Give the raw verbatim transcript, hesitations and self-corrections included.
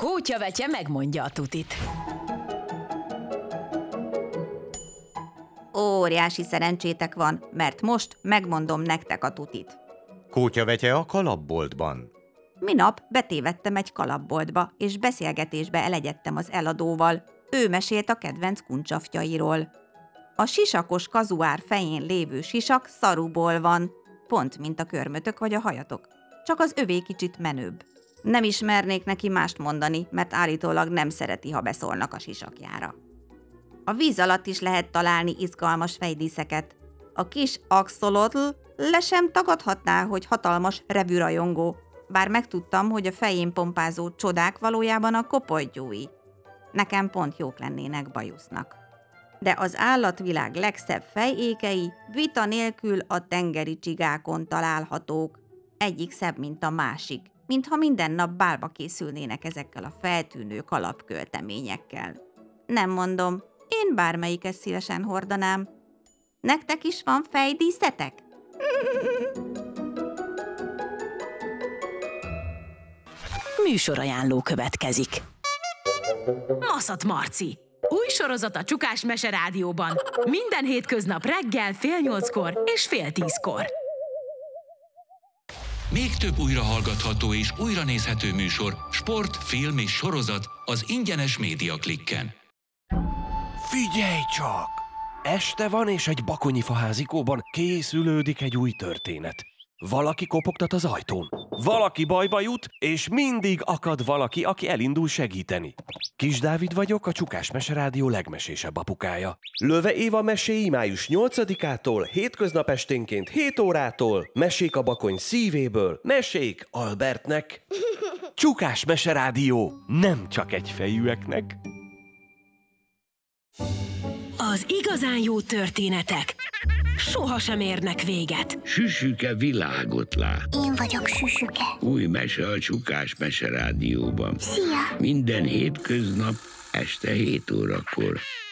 Kótyavetje megmondja a tutit. Óriási szerencsétek van, mert most megmondom nektek a tutit. Kótyavetje a kalapboltban. Minap betévedtem egy kalapboltba, és beszélgetésbe elegyedtem az eladóval. Ő mesélt a kedvenc kuncsafjairól. A sisakos kazuár fején lévő sisak szaruból van, pont mint a körmötök vagy a hajatok. Csak az övé kicsit menőbb. Nem ismernék neki mást mondani, mert állítólag nem szereti, ha beszólnak a sisakjára. A víz alatt is lehet találni izgalmas fejdíszeket. A kis axolotl le sem tagadhatná, hogy hatalmas revűrajongó, bár megtudtam, hogy a fején pompázó csodák valójában a kopoltyúi. Nekem pont jók lennének bajusznak. De az állatvilág legszebb fejékei vita nélkül a tengeri csigákon találhatók. Egyik szebb, mint a másik, mintha minden nap bálba készülnének ezekkel a feltűnő kalapkölteményekkel. Nem mondom, én bármelyiket szívesen hordanám. Nektek is van fejdíszetek? Műsorajánló következik. Maszat Marci. Új sorozat a Csukás Mese Rádióban. Minden hétköznap reggel fél nyolckor és fél tízkor. Még több újrahallgatható és újranézhető műsor, sport, film és sorozat az ingyenes Média Klikken. Figyelj csak! Este van, és egy bakonyifa házikóban készülődik egy új történet. Valaki kopogtat az ajtón. Valaki bajba jut, és mindig akad valaki, aki elindul segíteni. Kis Dávid vagyok, a Csukás Mese Rádió legmesésebb apukája. Löve Éva meséi május nyolcadikától, hétköznap esténként hét órától, mesék a bakony szívéből, mesék Albertnek. Csukás Mese Rádió, nem csak egyfejűeknek. Az igazán jó történetek sohasem érnek véget. Süsüke világot lát. Én vagyok Süsüke. Új mese a Csukás Mese Rádióban. Szia! Minden hétköznap este hét órakor.